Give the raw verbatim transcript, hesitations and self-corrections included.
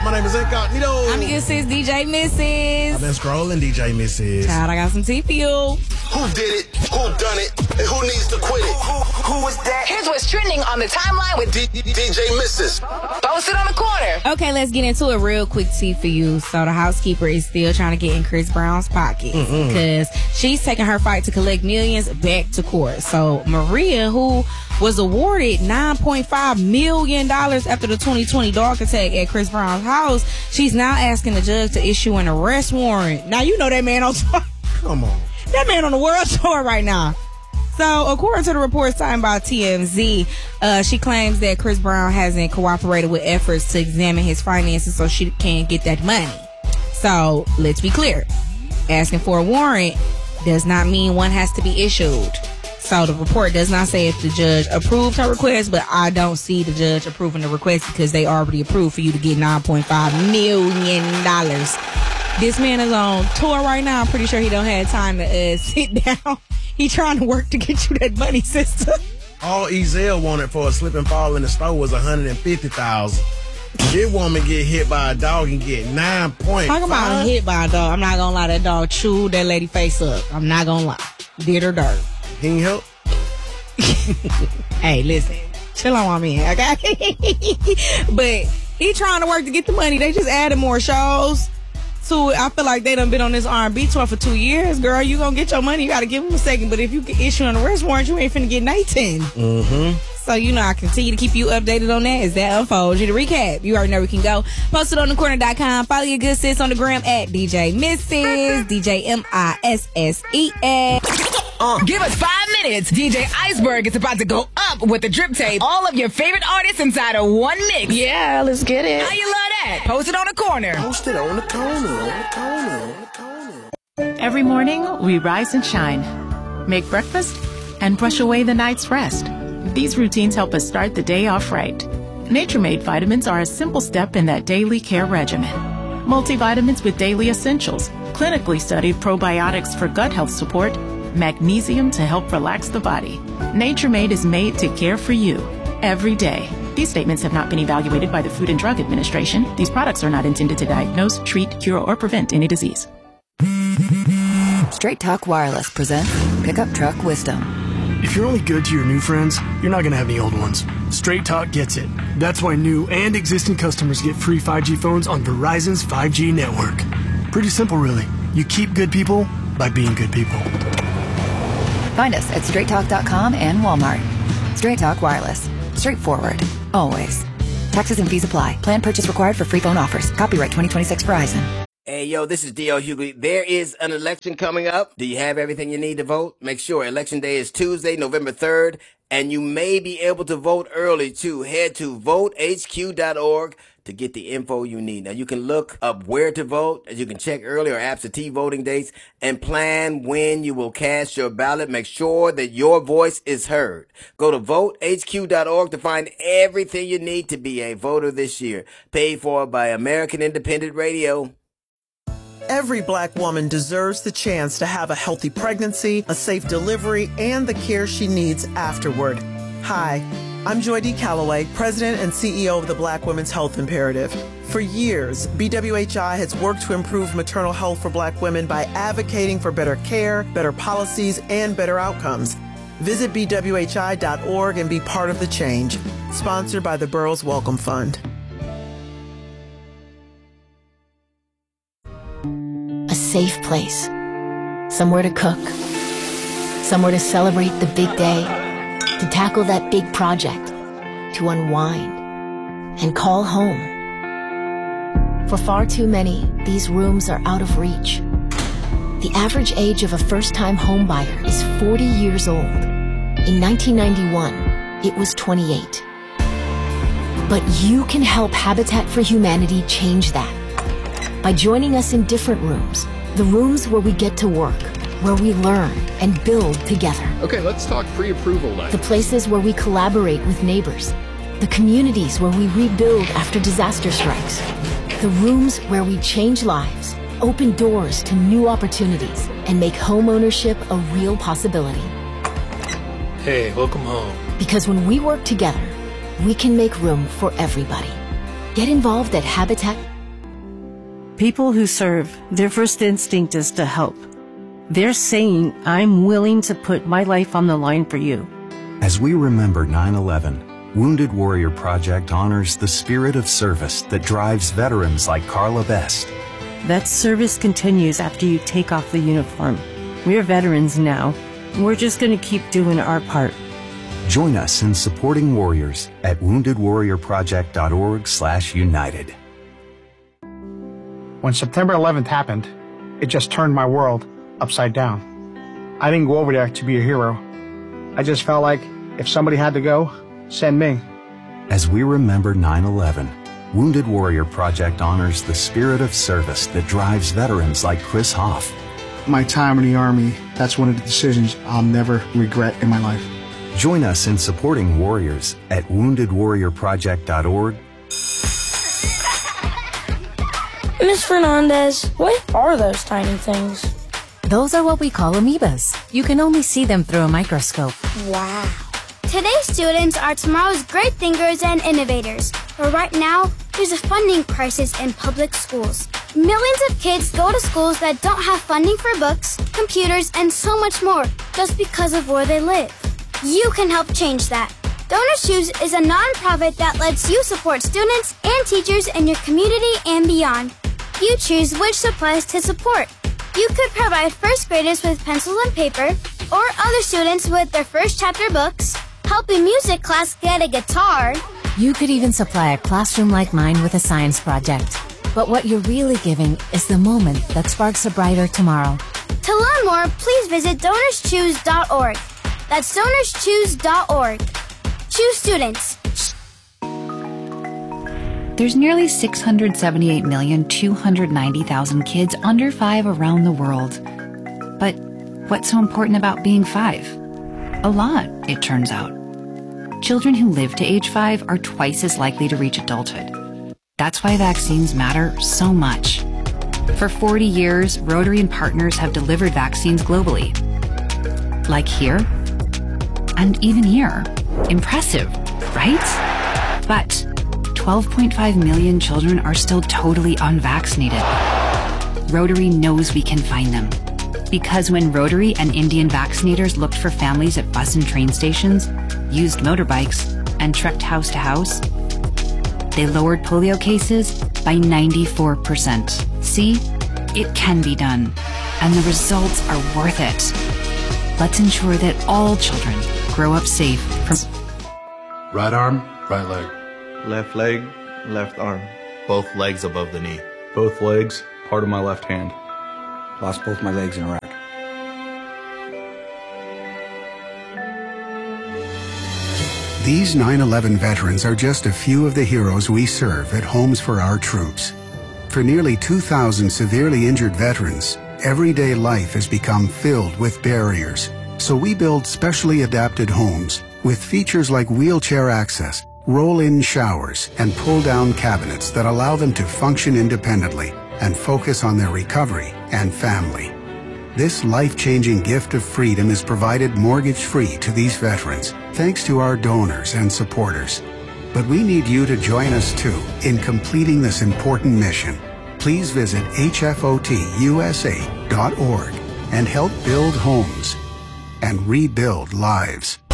My name is Incognito. I'm your sis, D J Missus I've been scrolling, D J Missus Child, I got some tea for you. Who did it? Who done it? And who needs to quit it? Who, who, who is that? Here's what's trending on the timeline with D- D- DJ Missus Posted on the corner. Okay, let's get into it real quick, tea for you. So the housekeeper is still trying to get in Chris Brown's pockets Mm-mm. because she's taking her fight to collect millions back to court. So Maria, who was awarded nine point five million dollars after the twenty twenty dog attack at Chris Brown's house, she's now asking the judge to issue an arrest warrant. Now, you know that man on tour. Come on. That man on the world tour right now. So, according to the reports signed by T M Z, uh, she claims that Chris Brown hasn't cooperated with efforts to examine his finances so she can get that money. So, let's be clear. Asking for a warrant does not mean one has to be issued. So, the report does not say if the judge approved her request, but I don't see the judge approving the request because they already approved for you to get nine point five million dollars. This man is on tour right now. I'm pretty sure he don't have time to uh, sit down. He trying to work to get you that money, sister. All Ezell wanted for a slip and fall in the store was one hundred fifty thousand dollars. This woman get hit by a dog and get nine point five. Talk about hit by a dog. I'm not gonna lie, that dog chewed that lady face up. I'm not gonna lie. Did her dirt. He ain't help. Hey, listen. Chill on my man, okay? But he trying to work to get the money. They just added more shows to it. I feel like they done been on this R and B tour for two years. Girl, you gonna get your money. You gotta give them a second. But if you can issue an arrest warrant, you ain't finna get nineteen. Mm-hmm. So, you know, I continue to keep you updated on that as that unfolds. You to recap, you already know we can go. Post it on the corner dot com. Follow your good sis on the gram at D J Missus D J M I S S E S. Uh, give us five minutes. D J Iceberg is about to go up with the drip tape. All of your favorite artists inside of one mix. Yeah, let's get it. How you love that? Post it on the corner. Post it on the corner, on the corner, on the corner. Every morning, we rise and shine, make breakfast, and brush away the night's rest. These routines help us start the day off right. Nature-Made vitamins are a simple step in that daily care regimen. Multivitamins with daily essentials, clinically studied probiotics for gut health support, magnesium to help relax the body. Nature-Made is made to care for you every day. These statements have not been evaluated by the Food and Drug Administration. These products are not intended to diagnose, treat, cure, or prevent any disease. Straight Talk Wireless presents Pickup Truck Wisdom. If you're only good to your new friends, you're not going to have any old ones. Straight Talk gets it. That's why new and existing customers get free five G phones on Verizon's five G network. Pretty simple, really. You keep good people by being good people. Find us at straight talk dot com and Walmart. Straight Talk Wireless. Straightforward. Always. Taxes and fees apply. Plan purchase required for free phone offers. Copyright twenty twenty-six Verizon. Hey, yo, this is D L Hughley. There is an election coming up. Do you have everything you need to vote? Make sure Election Day is Tuesday, November third, and you may be able to vote early, too. Head to vote H Q dot org to get the info you need. Now, you can look up where to vote, as you can check early or absentee voting dates, and plan when you will cast your ballot. Make sure that your voice is heard. Go to vote H Q dot org to find everything you need to be a voter this year. Paid for by American Independent Radio. Every black woman deserves the chance to have a healthy pregnancy, a safe delivery, and the care she needs afterward. Hi, I'm Joy D. Calloway, President and C E O of the Black Women's Health Imperative. For years, B W H I has worked to improve maternal health for black women by advocating for better care, better policies, and better outcomes. Visit B W H I dot org and be part of the change. Sponsored by the Burroughs Welcome Fund. A safe place. Somewhere to cook. Somewhere to celebrate the big day. To tackle that big project. To unwind. And call home. For far too many, these rooms are out of reach. The average age of a first-time homebuyer is forty years old. In nineteen ninety-one, it was twenty-eight. But you can help Habitat for Humanity change that. By joining us in different rooms, the rooms where we get to work, where we learn and build together. Okay, let's talk pre-approval night. The places where we collaborate with neighbors, the communities where we rebuild after disaster strikes, the rooms where we change lives, open doors to new opportunities, and make homeownership a real possibility. Hey, welcome home. Because when we work together, we can make room for everybody. Get involved at habitat people who serve, their first instinct is to help. They're saying, I'm willing to put my life on the line for you. As we remember nine eleven, Wounded Warrior Project honors the spirit of service that drives veterans like Carla Best. That service continues after you take off the uniform. We're veterans now. We're just going to keep doing our part. Join us in supporting warriors at wounded warrior project dot org slash united. When September eleventh happened, it just turned my world upside down. I didn't go over there to be a hero. I just felt like if somebody had to go, send me. As we remember nine eleven, Wounded Warrior Project honors the spirit of service that drives veterans like Chris Hoff. My time in the Army, that's one of the decisions I'll never regret in my life. Join us in supporting warriors at wounded warrior project dot org. Miss Fernandez, what are those tiny things? Those are what we call amoebas. You can only see them through a microscope. Wow. Today's students are tomorrow's great thinkers and innovators. But right now, there's a funding crisis in public schools. Millions of kids go to schools that don't have funding for books, computers, and so much more just because of where they live. You can help change that. Donors Choose is a nonprofit that lets you support students and teachers in your community and beyond. You choose which supplies to support. You could provide first graders with pencils and paper, or other students with their first chapter books, help a music class get a guitar. You could even supply a classroom like mine with a science project. But what you're really giving is the moment that sparks a brighter tomorrow. To learn more, please visit donors choose dot org. That's donors choose dot org. Choose students. There's nearly six hundred seventy-eight million, two hundred ninety thousand kids under five around the world. But what's so important about being five? A lot, it turns out. Children who live to age five are twice as likely to reach adulthood. That's why vaccines matter so much. For forty years, Rotary and partners have delivered vaccines globally. Like here, and even here. Impressive, right? But twelve point five million children are still totally unvaccinated. Rotary knows we can find them. Because when Rotary and Indian vaccinators looked for families at bus and train stations, used motorbikes, and trekked house to house, they lowered polio cases by ninety-four percent. See, it can be done, and the results are worth it. Let's ensure that all children grow up safe from... Right arm, right leg. Left leg, left arm. Both legs above the knee. Both legs, part of my left hand. Lost both my legs in Iraq. These nine eleven veterans are just a few of the heroes we serve at Homes for Our Troops. For nearly two thousand severely injured veterans, everyday life has become filled with barriers. So we build specially adapted homes with features like wheelchair access, roll-in showers, and pull-down cabinets that allow them to function independently and focus on their recovery and family. This life-changing gift of freedom is provided mortgage-free to these veterans, thanks to our donors and supporters. But we need you to join us too in completing this important mission. Please visit H F O T U S A dot org and help build homes and rebuild lives.